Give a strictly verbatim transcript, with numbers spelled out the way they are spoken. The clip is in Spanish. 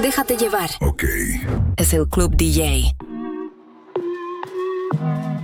Déjate llevar. Ok. Es el Club D J.